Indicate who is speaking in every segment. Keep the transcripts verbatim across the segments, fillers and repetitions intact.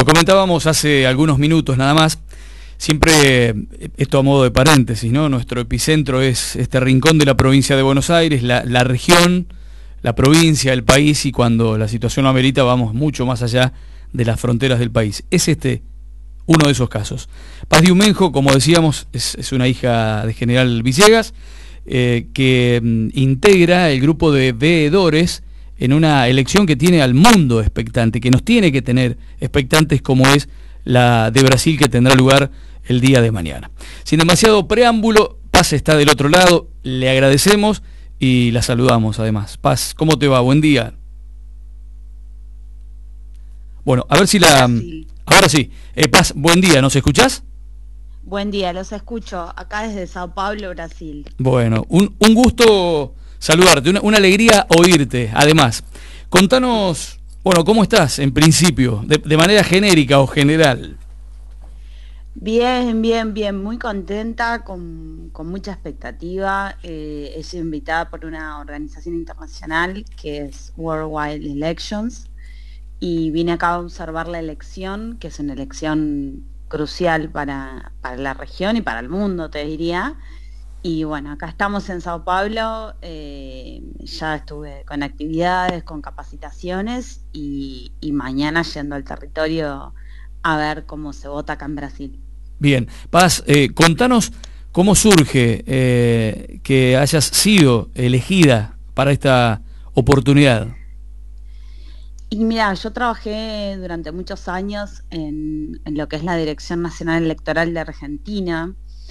Speaker 1: Lo comentábamos hace algunos minutos nada más. Siempre, esto a modo de paréntesis, ¿no? Nuestro epicentro es este rincón de la provincia de Buenos Aires, la, la región, la provincia, el país, y cuando la situación lo amerita vamos mucho más allá de las fronteras del país. Es este uno de esos casos. Paz Diumenjo, como decíamos, es, es una hija de General Villegas, eh, que mm, integra el grupo de veedores en una elección que tiene al mundo expectante, que nos tiene que tener expectantes, como es la de Brasil, que tendrá lugar el día de mañana. Sin demasiado preámbulo, Paz está del otro lado, le agradecemos y la saludamos además. Paz, ¿cómo te va? Buen día. Bueno, a ver si la...
Speaker 2: Brasil.
Speaker 1: Ahora sí. Eh, Paz, buen día, ¿nos escuchás?
Speaker 2: Buen día, los escucho acá desde Sao Paulo, Brasil.
Speaker 1: Bueno, un, un gusto saludarte, una, una alegría oírte. Además, contanos, bueno, ¿cómo estás en principio? De, de manera genérica o general.
Speaker 2: Bien, bien, bien, muy contenta, con, con mucha expectativa. Eh, he sido invitada por una organización internacional que es Worldwide Elections y vine acá a observar la elección, que es una elección crucial para, para la región y para el mundo, te diría. Y bueno, acá estamos en Sao Paulo, eh, ya estuve con actividades, con capacitaciones y, y mañana yendo al territorio a ver cómo se vota acá en Brasil.
Speaker 1: Bien, Paz, eh, contanos cómo surge eh, que hayas sido elegida para esta oportunidad.
Speaker 2: Y mira, yo trabajé durante muchos años en, en lo que es la Dirección Nacional Electoral de Argentina.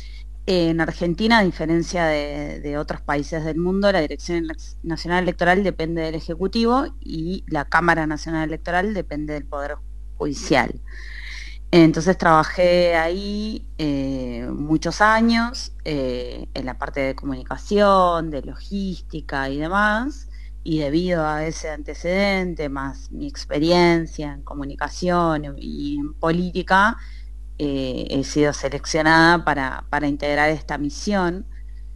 Speaker 2: En Argentina, a diferencia de, de otros países del mundo, la Dirección Nacional Electoral depende del Ejecutivo y la Cámara Nacional Electoral depende del Poder Judicial. Entonces trabajé ahí eh, muchos años eh, en la parte de comunicación, de logística y demás, y debido a ese antecedente, más mi experiencia en comunicación y en política, eh, he sido seleccionada para, para integrar esta misión,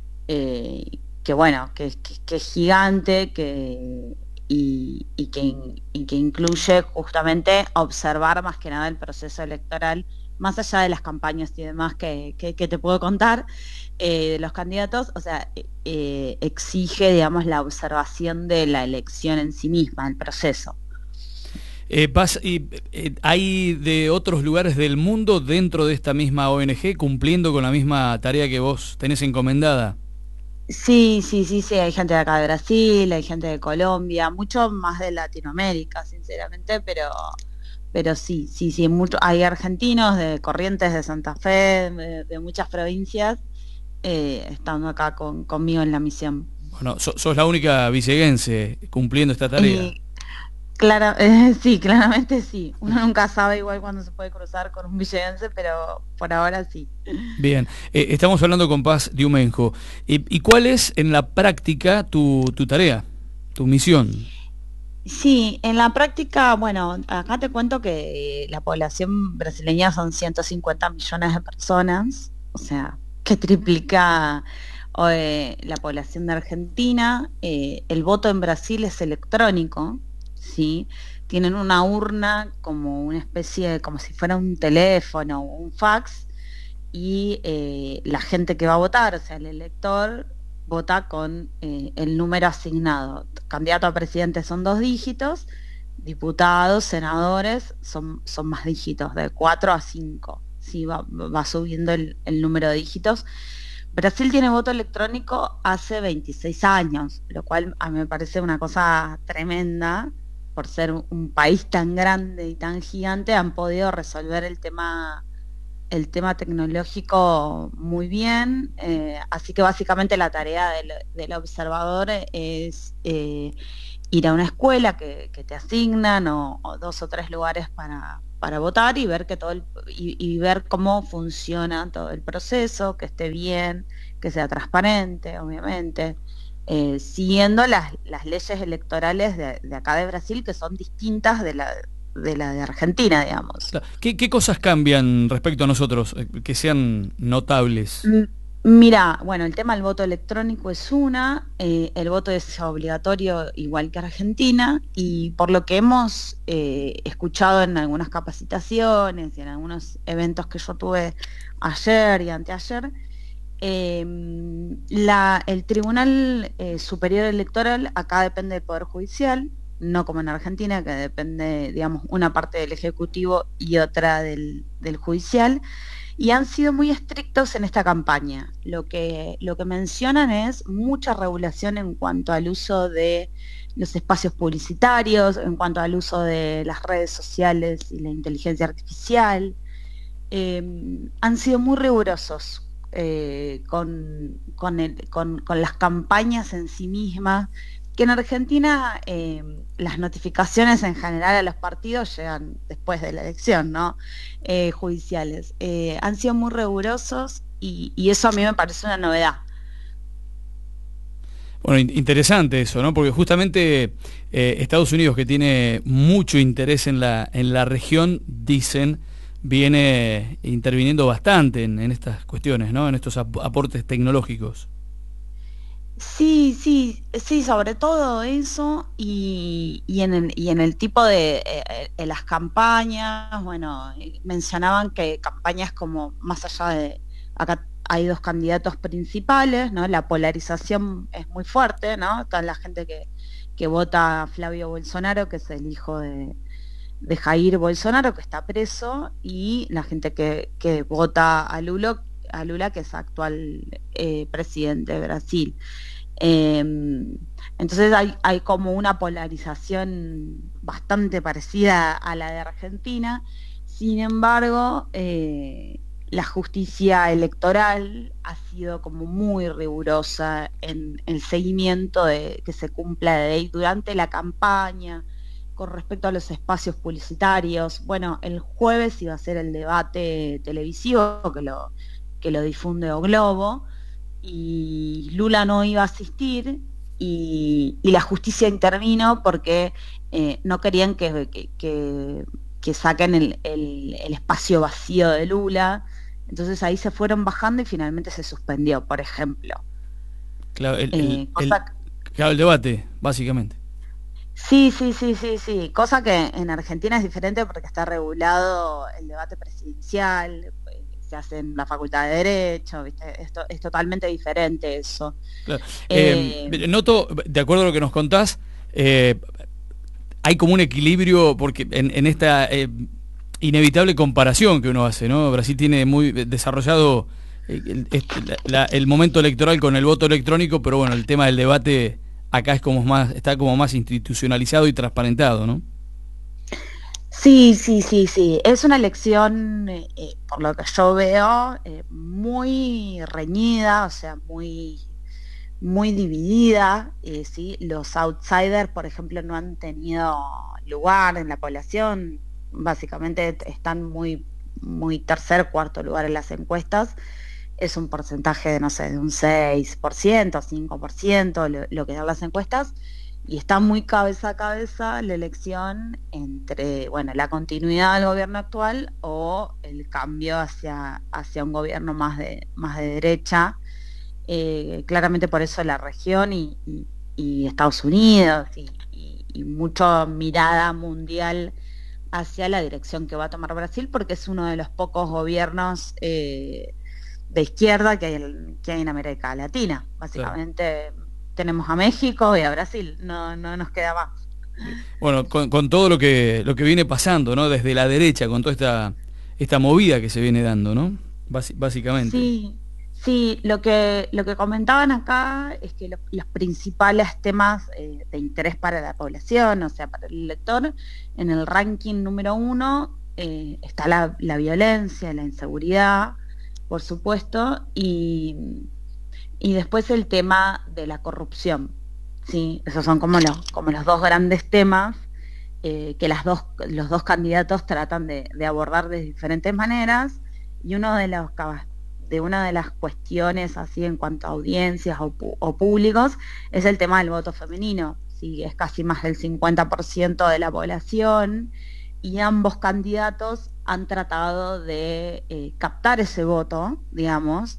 Speaker 2: eh, que bueno, que, que, que es gigante, que, y, y, que, y que incluye justamente observar más que nada el proceso electoral, más allá de las campañas y demás que, que, que te puedo contar, eh, de los candidatos. O sea, eh, exige, digamos, la observación de la elección en sí misma, el proceso.
Speaker 1: Eh, Paz, y, eh, ¿hay de otros lugares del mundo dentro de esta misma O N G cumpliendo con la misma tarea que vos tenés encomendada?
Speaker 2: Sí, sí, sí, sí, hay gente de acá de Brasil, hay gente de Colombia, mucho más de Latinoamérica, sinceramente, pero, pero sí, sí, sí, mucho, hay argentinos de Corrientes, de Santa Fe, de, de muchas provincias, eh, estando acá con, conmigo en la misión.
Speaker 1: Bueno, so, sos la única villeguense cumpliendo esta tarea.
Speaker 2: Y clara, eh, sí, claramente sí. Uno nunca sabe igual cuando se puede cruzar con un villerense, pero por ahora sí.
Speaker 1: Bien, eh, estamos hablando con Paz Diumenjo. ¿Y, y cuál es en la práctica tu, tu tarea, tu misión?
Speaker 2: Sí, en la práctica, bueno, acá te cuento que la población brasileña son ciento cincuenta millones de personas, o sea, que triplica eh, la población de Argentina. Eh, el voto en Brasil es electrónico, ¿sí? Tienen una urna como una especie de, como si fuera un teléfono o un fax, y eh, la gente que va a votar, o sea, el elector, vota con eh, el número asignado. Candidato a presidente son dos dígitos, diputados, senadores son, son más dígitos, de cuatro a cinco. Sí, va, va subiendo el, el número de dígitos. Brasil tiene voto electrónico hace veintiséis años, lo cual a mí me parece una cosa tremenda. Por ser un país tan grande y tan gigante, han podido resolver el tema el tema tecnológico muy bien, eh, así que básicamente la tarea del, del observador es eh, ir a una escuela que, que te asignan, o, o dos o tres lugares para, para votar, y ver que todo el, y, y ver cómo funciona todo el proceso, que esté bien, que sea transparente, obviamente, eh, siguiendo las, las leyes electorales de, de acá de Brasil, que son distintas de la de la de Argentina, digamos.
Speaker 1: ¿Qué, qué cosas cambian respecto a nosotros, eh, que sean notables?
Speaker 2: Mm, Mira, bueno, el tema del voto electrónico es una, eh, el voto es obligatorio igual que Argentina y por lo que hemos eh, escuchado en algunas capacitaciones y en algunos eventos que yo tuve ayer y anteayer, eh, la- el Tribunal eh, Superior Electoral acá depende del Poder Judicial, no como en Argentina, que depende, digamos, una parte del Ejecutivo y otra del del Judicial y han sido muy estrictos en esta campaña. Lo que, lo que mencionan es mucha regulación en cuanto al uso de los espacios publicitarios, en cuanto al uso de las redes sociales y la inteligencia artificial. Eh, Han sido muy rigurosos eh, con, con, el- con- con las campañas en sí mismas, que en Argentina eh, las notificaciones en general a los partidos llegan después de la elección, ¿no? Eh, judiciales. Eh, han sido muy rigurosos y, y eso a mí me parece una novedad.
Speaker 1: Bueno, in- interesante eso, ¿no? Porque justamente eh, Estados Unidos, que tiene mucho interés en la, en la región, dicen, viene interviniendo bastante en, en estas cuestiones, ¿no? En estos ap- aportes tecnológicos.
Speaker 2: Sí, sí, sí, sobre todo eso y, y en el, y en el tipo de eh, eh, en las campañas, bueno, eh, mencionaban que campañas como más allá de, acá hay dos candidatos principales, ¿no? La polarización es muy fuerte, ¿no? Está la gente que, que vota a Flavio Bolsonaro, que es el hijo de, de Jair Bolsonaro, que está preso, y la gente que, que vota a Lula, a Lula, que es actual eh, presidente de Brasil. Eh, entonces hay, hay como una polarización bastante parecida a la de Argentina. Sin embargo, eh, la justicia electoral ha sido como muy rigurosa en el seguimiento de que se cumpla la ley durante la campaña, con respecto a los espacios publicitarios. Bueno, el jueves iba a ser el debate televisivo que lo, que lo difunde O Globo y Lula no iba a asistir y, y la justicia intervino porque eh, no querían que, que, que- que saquen el, el- el espacio vacío de Lula. Entonces ahí se fueron bajando y finalmente se suspendió, por ejemplo.
Speaker 1: Claro, el, el,
Speaker 2: Eh,
Speaker 1: el,
Speaker 2: cosa,
Speaker 1: claro, el debate, básicamente.
Speaker 2: sí, sí, sí, sí, sí, cosa que en Argentina es diferente porque está regulado el debate presidencial, eh, se hace en la Facultad de Derecho, ¿viste? Esto es totalmente diferente eso.
Speaker 1: Claro. Eh,
Speaker 2: Eh,
Speaker 1: noto, de acuerdo a lo que nos contás, eh, hay como un equilibrio porque en, en esta eh, inevitable comparación que uno hace, ¿no? Brasil tiene muy desarrollado eh, el, este, la- la- el momento electoral con el voto electrónico, pero bueno, el tema del debate acá es como más, está como más institucionalizado y transparentado, ¿no?
Speaker 2: Sí, sí, sí, sí. Es una elección, eh, eh, por lo que yo veo, eh, muy reñida, o sea, muy, muy dividida. Eh, sí. Los outsiders, por ejemplo, no han tenido lugar en la población. Básicamente t- están muy, muy tercer, cuarto lugar en las encuestas. Es un porcentaje de, no sé, de un seis por ciento, cinco por ciento, lo, lo que dan las encuestas, y está muy cabeza a cabeza la elección entre, bueno, la continuidad del gobierno actual o el cambio hacia, hacia un gobierno más de, más de derecha. Eh, claramente por eso la región y, y- y Estados Unidos y, y, y mucha mirada mundial hacia la dirección que va a tomar Brasil, porque es uno de los pocos gobiernos eh, de izquierda que hay, en, que hay en América Latina.
Speaker 1: Claro.
Speaker 2: Básicamente tenemos a México y a Brasil, no, no nos queda más.
Speaker 1: Bueno, con, con todo lo que lo que viene pasando, ¿no? Desde la derecha, con toda esta esta movida que se viene dando, ¿no? Basi- básicamente.
Speaker 2: Sí, sí, lo que, lo que comentaban acá es que lo- los principales temas eh, de interés para la población, o sea, para el elector, en el ranking número uno eh, está la, la violencia, la inseguridad, por supuesto, y, y después el tema de la corrupción. Sí, esos son como los, como los dos grandes temas eh, que las dos, los dos candidatos tratan de, de abordar de diferentes maneras y uno de los de una de las cuestiones así en cuanto a audiencias o, pu- o públicos es el tema del voto femenino. Sí, es casi más del cincuenta por ciento de la población y ambos candidatos han tratado de eh, captar ese voto, digamos,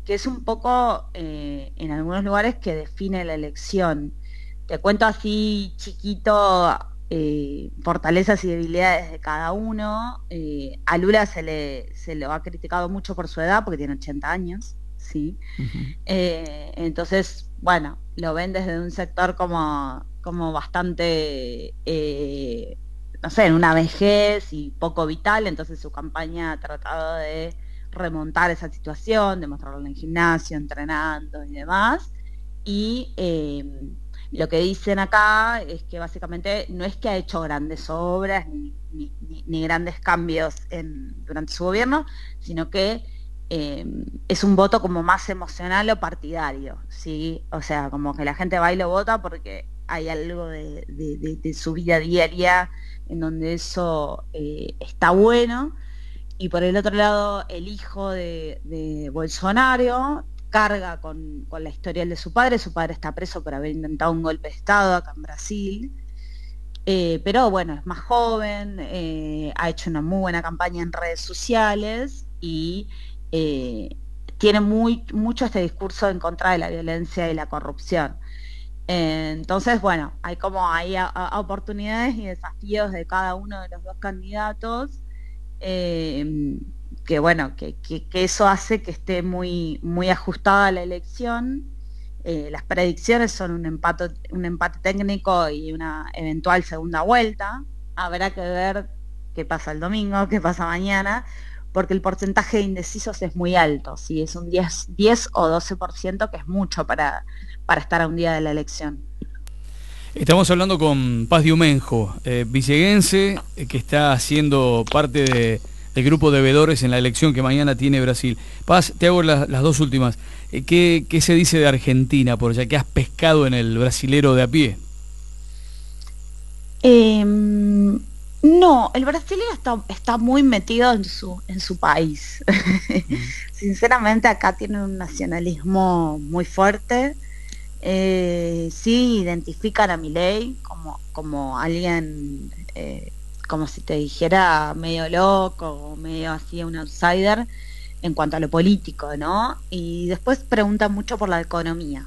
Speaker 2: que es un poco, eh, en algunos lugares, que define la elección. Te cuento así chiquito, eh, fortalezas y debilidades de cada uno. Eh, a Lula se le, se lo ha criticado mucho por su edad, porque tiene ochenta años, ¿sí?
Speaker 1: Ujú.
Speaker 2: Eh, entonces, bueno, lo ven desde un sector como, como bastante, eh, no sé, en una vejez y poco vital, entonces su campaña ha tratado de remontar esa situación, de mostrarlo en el gimnasio, entrenando y demás. Y eh, lo que dicen acá es que básicamente no es que ha hecho grandes obras ni, ni- ni- ni grandes cambios en- durante su gobierno, sino que eh, es un voto como más emocional o partidario, ¿sí? O sea, como que la gente va y lo vota porque hay algo de, de- de- de su vida diaria en donde eso eh, está bueno. Y por el otro lado, el hijo de, de Bolsonaro carga con, con la historial de su padre. Su padre está preso por haber intentado un golpe de Estado acá en Brasil. Eh, pero bueno, es más joven, eh, ha hecho una muy buena campaña en redes sociales y eh, tiene muy, mucho este discurso en contra de la violencia y la corrupción. Eh, entonces, bueno, hay como hay a- a- oportunidades y desafíos de cada uno de los dos candidatos, eh, que bueno, que, que- que eso hace que esté muy, muy ajustada la elección. Eh, las predicciones son un empate, un empate técnico y una eventual segunda vuelta. Habrá que ver qué pasa el domingo, qué pasa mañana, porque el porcentaje de indecisos es muy alto, ¿sí? Es un diez, diez o doce por ciento, que es mucho para, para estar a un día de la elección.
Speaker 1: Estamos hablando con Paz Diumenjo, eh, villeguense, eh, que está haciendo parte de- del grupo de veedores en la elección que mañana tiene Brasil. Paz, te hago la- las dos últimas. Eh, ¿qué, qué se dice de Argentina, por ya que has pescado en el brasilero de a pie?
Speaker 2: Eh, no, el brasileño está, está muy metido en su, en su país.
Speaker 1: Mm.
Speaker 2: Sinceramente, acá tiene un nacionalismo muy fuerte. Eh, sí, identifican a Milei como, como alguien, eh, como si te dijera medio loco, o medio así un outsider en cuanto a lo político, ¿no? Y después preguntan mucho por la economía.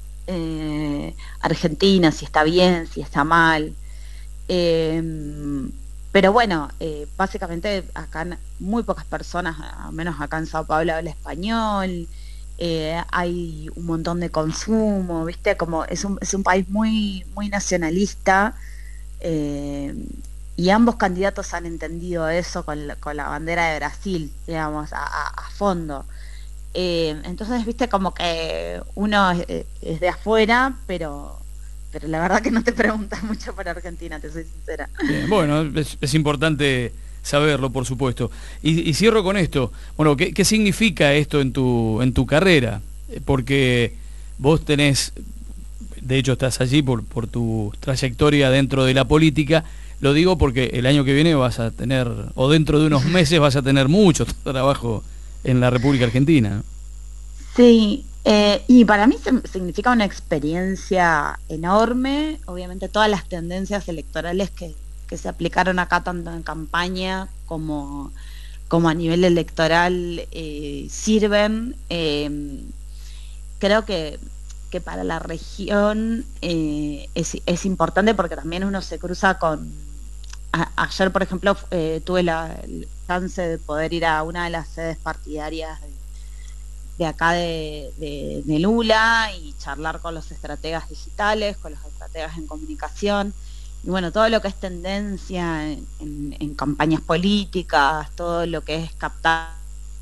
Speaker 2: Eh, Argentina, si está bien, si está mal. Eh, pero bueno, eh, básicamente acá n- muy pocas personas, al menos acá en Sao Paulo, habla español. Eh, hay un montón de consumo, ¿viste? Como es un, es un país muy, muy nacionalista. eh, y ambos candidatos han entendido eso con la, con la bandera de Brasil, digamos, a, a- a fondo. Eh, entonces, viste, como que uno es, es de afuera, pero, pero la verdad que no te preguntas mucho por Argentina, te soy sincera.
Speaker 1: Bien, bueno, es, es importante saberlo, por supuesto. Y, y cierro con esto. Bueno, ¿qué, qué significa esto en tu, en tu carrera? Eh, Porque vos tenés, de hecho estás allí por, por tu trayectoria dentro de la política. Lo digo porque el año que viene vas a tener, o dentro de unos meses vas a tener mucho trabajo en la República Argentina, ¿no?
Speaker 2: Sí, eh, y para mí se- significa una experiencia enorme. Obviamente todas las tendencias electorales que, que se aplicaron acá, tanto en campaña como, como a nivel electoral, eh, sirven. Eh, creo que, que para la región, eh, es, es importante porque también uno se cruza con... a- ayer, por ejemplo, eh, tuve la, el chance de poder ir a una de las sedes partidarias de, de acá de, de, de Lula, y charlar con los estrategas digitales, con los estrategas en comunicación. Y bueno, todo lo que es tendencia en, en, en campañas políticas, todo lo que es captar.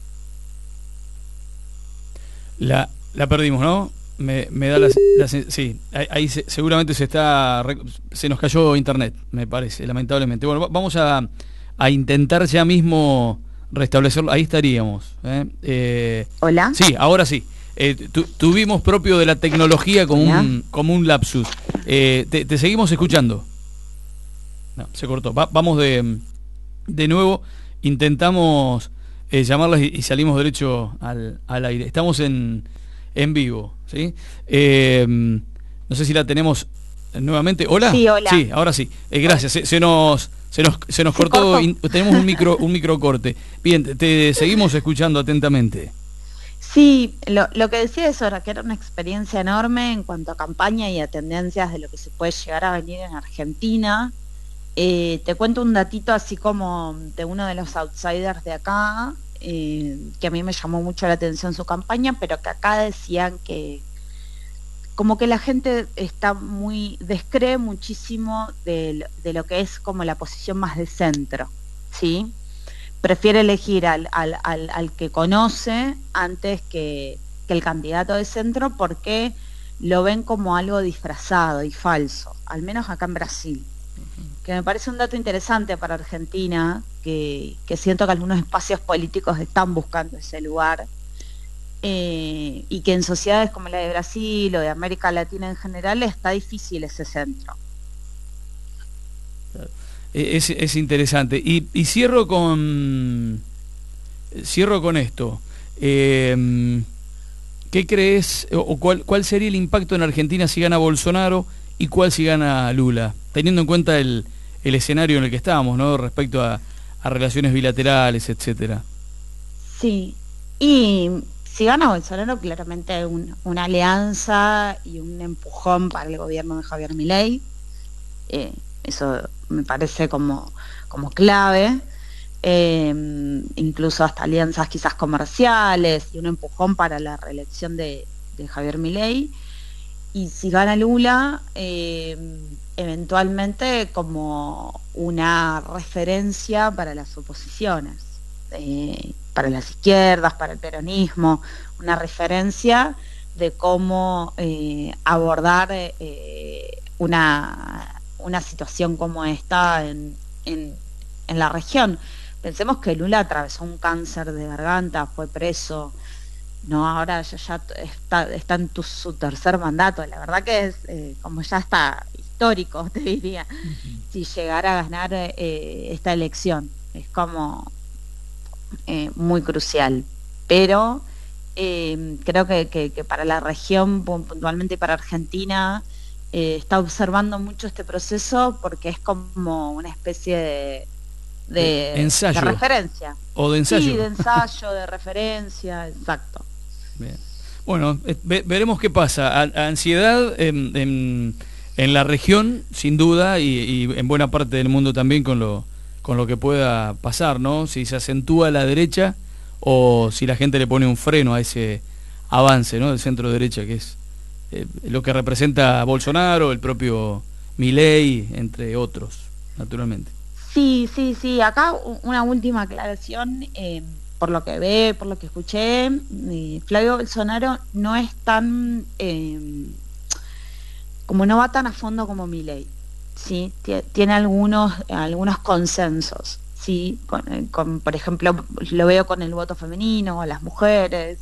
Speaker 1: La, la perdimos, ¿no? Me, me da la, la sen- sí, ahí, ahí se- seguramente se está, rec- se nos cayó internet, me parece, lamentablemente. Bueno, va- vamos a, a intentar ya mismo restablecerlo. Ahí estaríamos. ¿eh? Eh,
Speaker 2: Hola,
Speaker 1: sí, ahora sí. Eh, tu- tuvimos propio de la tecnología como
Speaker 2: hola.
Speaker 1: un, como un lapsus. Eh, te, te seguimos escuchando. No, se cortó. Va- vamos de, de nuevo. Intentamos eh, llamarlas y, y salimos derecho al, al aire. Estamos en, en vivo, ¿sí? Eh, no sé si la tenemos nuevamente. ¿Hola?
Speaker 2: Sí, hola.
Speaker 1: Sí, ahora sí. Eh,
Speaker 2: Hola.
Speaker 1: gracias. Se, se nos se nos se nos
Speaker 2: Se
Speaker 1: cortó.
Speaker 2: cortó.
Speaker 1: in- tenemos un micro un micro corte. Bien, te, te seguimos escuchando atentamente.
Speaker 2: Sí, lo, lo que decía eso era que era una experiencia enorme en cuanto a campaña y a tendencias de lo que se puede llegar a venir en Argentina. Eh, te cuento un datito así como de uno de los outsiders de acá, eh, que a mí me llamó mucho la atención su campaña, pero que acá decían que como que la gente está muy, descree muchísimo de, de lo que es como la posición más de centro, ¿sí? Prefiere elegir al, al, al, al que conoce antes que, que el candidato de centro porque lo ven como algo disfrazado y falso, al menos acá en Brasil. Que me parece un dato interesante para Argentina, que, que siento que algunos espacios políticos están buscando ese lugar, eh, y que en sociedades como la de Brasil o de América Latina en general está difícil ese centro.
Speaker 1: Es, es interesante. Y, y cierro con cierro con esto. Eh, ¿Qué crees o cuál, cuál sería el impacto en Argentina si gana Bolsonaro y cuál si gana Lula? Teniendo en cuenta el, el escenario en el que estamos, ¿no? Respecto a, a relaciones bilaterales, etcétera.
Speaker 2: Sí, y si gana Bolsonaro, claramente un, una alianza y un empujón para el gobierno de Javier Milei. Eh, eso me parece como, como clave. Eh, incluso hasta alianzas quizás comerciales y un empujón para la reelección de, de Javier Milei. Y si gana Lula, eh, eventualmente como una referencia para las oposiciones, eh, para las izquierdas, para el peronismo, una referencia de cómo eh, abordar eh, una, una situación como esta en, en, en la región. Pensemos que Lula atravesó un cáncer de garganta, fue preso, no, ahora ya, ya está, está en tu, su tercer mandato. La verdad que es eh, como ya está histórico, te diría, uh-huh. Si llegara a ganar eh, esta elección. Es como eh, muy crucial. Pero eh, creo que, que, que para la región, puntualmente para Argentina, eh, está observando mucho este proceso porque es como una especie de de,
Speaker 1: ensayo.
Speaker 2: de referencia.
Speaker 1: O de ensayo.
Speaker 2: Sí, de ensayo, de referencia, exacto.
Speaker 1: Bien. Bueno, ve, veremos qué pasa. A, ansiedad en, en, en la región, sin duda, y, y en buena parte del mundo también con lo, con lo que pueda pasar, ¿no? Si se acentúa la derecha o si la gente le pone un freno a ese avance, ¿no? Del centro derecha, que es eh, lo que representa a Bolsonaro, el propio Milei, entre otros, naturalmente.
Speaker 2: Sí, sí, sí. Acá una última aclaración. Eh, por lo que ve, por lo que escuché, eh, Flavio Bolsonaro no es tan, eh, como no va tan a fondo como Milei, ¿sí? Tiene algunos, algunos consensos, ¿sí? Con, con, por ejemplo, lo veo con el voto femenino, las mujeres.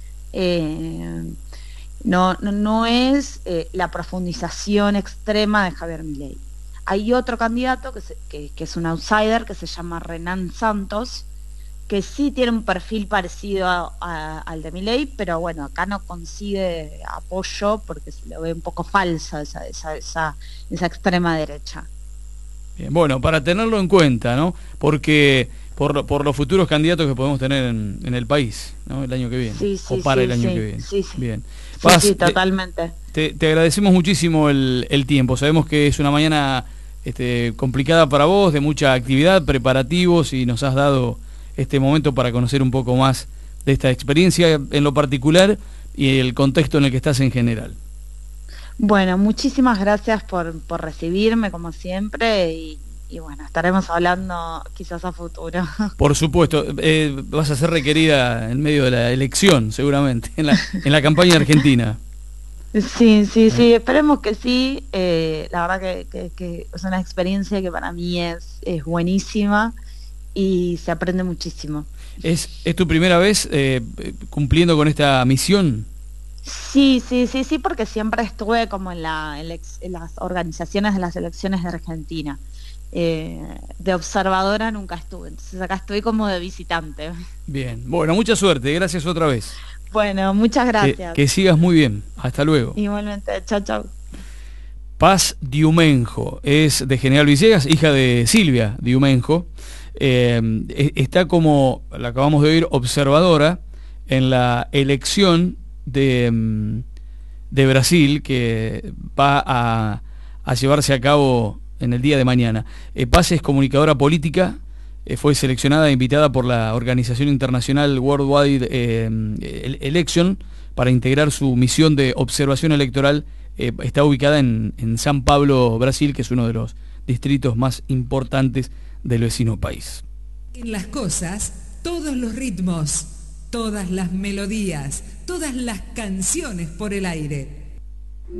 Speaker 2: Eh, no, no, no es eh, la profundización extrema de Javier Milei. Hay otro candidato que, se, que, que es un outsider, que se llama Renan Santos, que sí tiene un perfil parecido a, a, al de Milei, pero bueno, acá no consigue apoyo porque se lo ve un poco falsa esa, esa, esa, esa extrema derecha.
Speaker 1: Bien, bueno, para tenerlo en cuenta, ¿no? Porque por, por los futuros candidatos que podemos tener en, en el país, ¿no? El año que viene,
Speaker 2: sí, sí,
Speaker 1: o para
Speaker 2: sí,
Speaker 1: el año
Speaker 2: sí,
Speaker 1: que viene.
Speaker 2: Sí, sí.
Speaker 1: Bien.
Speaker 2: Sí,
Speaker 1: Paz,
Speaker 2: sí, totalmente.
Speaker 1: Te, te agradecemos muchísimo el, el tiempo. Sabemos que es una mañana este, complicada para vos, de mucha actividad, preparativos, y nos has dado este momento para conocer un poco más de esta experiencia en lo particular y el contexto en el que estás en general.
Speaker 2: Bueno, muchísimas gracias por, por recibirme como siempre y, y bueno, estaremos hablando quizás a futuro.
Speaker 1: Por supuesto, eh, vas a ser requerida en medio de la elección seguramente, en la, en la campaña argentina.
Speaker 2: Sí, sí, sí, esperemos que sí. Eh, la verdad que, que, que es una experiencia que para mí es, es buenísima y se aprende muchísimo.
Speaker 1: ¿Es, es tu primera vez eh, cumpliendo con esta misión?
Speaker 2: Sí, sí, sí, sí, porque siempre estuve como en, la, en, ex, en las organizaciones de las elecciones de Argentina. Eh, de observadora nunca estuve, entonces acá estoy como de visitante.
Speaker 1: Bien, bueno, mucha suerte, gracias otra vez.
Speaker 2: Bueno, muchas gracias.
Speaker 1: Que, que sigas muy bien, hasta luego.
Speaker 2: Igualmente, chao, chao.
Speaker 1: Paz Diumenjo es de General Villegas, hija de Silvia Diumenjo. Eh, está como, la acabamos de oír, observadora en la elección de, de Brasil, que va a, a llevarse a cabo en el día de mañana. Eh, Paz es comunicadora política, eh, fue seleccionada e invitada por la organización internacional Worldwide eh, Election para integrar su misión de observación electoral. Eh, está ubicada en, en San Pablo, Brasil, que es uno de los distritos más importantes del vecino país.
Speaker 3: En las cosas, todos los ritmos, todas las melodías, todas las canciones por el aire.